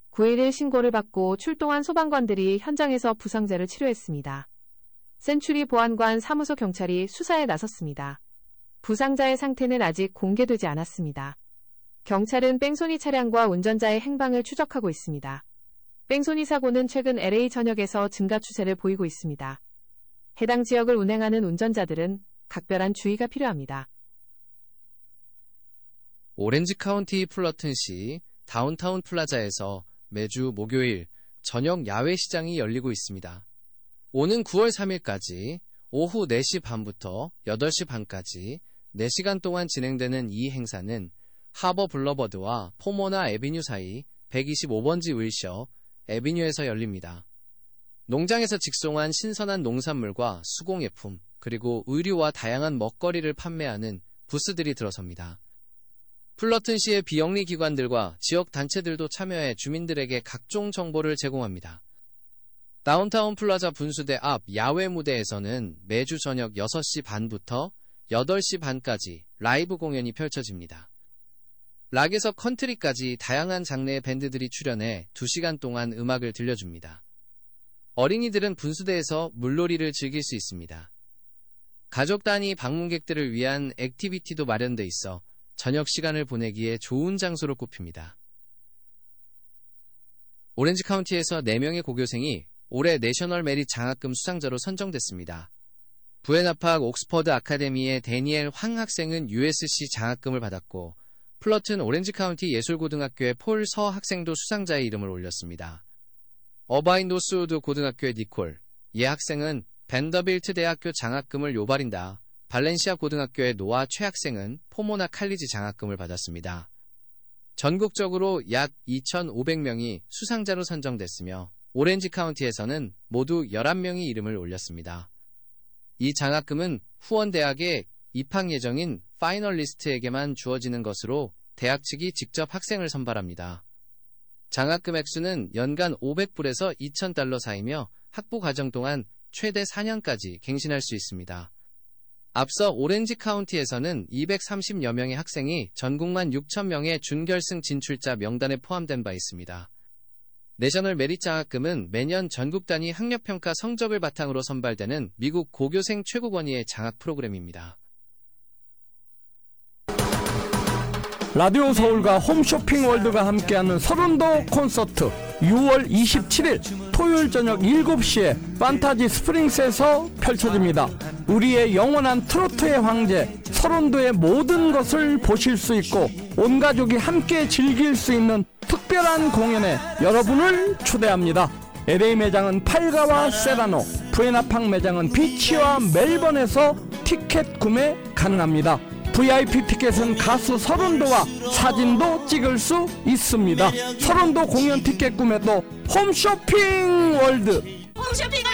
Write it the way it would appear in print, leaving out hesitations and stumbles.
9.11 신고를 받고 출동한 소방관들이 현장에서 부상자를 치료했습니다. 센츄리 보안관 사무소 경찰이 수사에 나섰습니다. 부상자의 상태는 아직 공개되지 않았습니다. 경찰은 뺑소니 차량과 운전자의 행방을 추적하고 있습니다. 뺑소니 사고는 최근 LA 전역에서 증가 추세를 보이고 있습니다. 해당 지역을 운행하는 운전자들은 각별한 주의가 필요합니다. 오렌지 카운티 플러튼시 다운타운 플라자에서 매주 목요일 저녁 야외 시장이 열리고 있습니다. 오는 9월 3일까지 오후 4시 반부터 8시 반까지 4시간 동안 진행되는 이 행사는 하버 블러버드와 포모나 애비뉴 사이 125번지 윌셔 애비뉴에서 열립니다. 농장에서 직송한 신선한 농산물과 수공예품, 그리고 의류와 다양한 먹거리를 판매하는 부스들이 들어섭니다. 플러튼시의 비영리 기관들과 지역 단체들도 참여해 주민들에게 각종 정보를 제공합니다. 다운타운 플라자 분수대 앞 야외 무대에서는 매주 저녁 6시 반부터 8시 반까지 라이브 공연이 펼쳐집니다. 락에서 컨트리까지 다양한 장르의 밴드들이 출연해 2시간 동안 음악을 들려줍니다. 어린이들은 분수대에서 물놀이를 즐길 수 있습니다. 가족 단위 방문객들을 위한 액티비티도 마련돼 있어 저녁 시간을 보내기에 좋은 장소로 꼽힙니다. 오렌지 카운티에서 4명의 고교생이 올해 내셔널 메릿 장학금 수상자로 선정됐습니다. 부에나팍 옥스퍼드 아카데미의 데니엘 황 학생은 USC 장학금을 받았고, 플러튼 오렌지 카운티 예술고등학교의 폴 서 학생도 수상자의 이름을 올렸습니다. 어바인 노스우드 고등학교의 니콜 예 학생은 벤더빌트 대학교 장학금을 요발인다. 발렌시아 고등학교의 노아 최 학생은 포모나 칼리지 장학금을 받았습니다. 전국적으로 약 2,500명이 수상자로 선정됐으며 오렌지 카운티에서는 모두 11명이 이름을 올렸습니다. 이 장학금은 후원대학의 입학 예정인 파이널리스트에게만 주어지는 것으로 대학 측이 직접 학생을 선발합니다. 장학금 액수는 연간 500불에서 2,000달러 사이며 학부 과정 동안 최대 4년까지 갱신할 수 있습니다. 앞서 오렌지 카운티에서는 230여 명의 학생이 전국만 6,000명의 준결승 진출자 명단에 포함된 바 있습니다. 내셔널 메릿 장학금은 매년 전국 단위 학력평가 성적을 바탕으로 선발되는 미국 고교생 최고 권위의 장학 프로그램입니다. 라디오 서울과 홈쇼핑 월드가 함께하는 서른도 콘서트 6월 27일 토요일 저녁 7시에 판타지 스프링스에서 펼쳐집니다. 우리의 영원한 트로트의 황제 서른도의 모든 것을 보실 수 있고 온 가족이 함께 즐길 수 있는 특별한 공연에 여러분을 초대합니다. LA 매장은 팔가와 세라노, 부에나팍 매장은 비치와 멜번에서 티켓 구매 가능합니다. VIP 티켓은 가수 서른도와 사진도 찍을 수 있습니다. 서른도 공연 티켓 구매도 홈쇼핑 월드. 홈쇼핑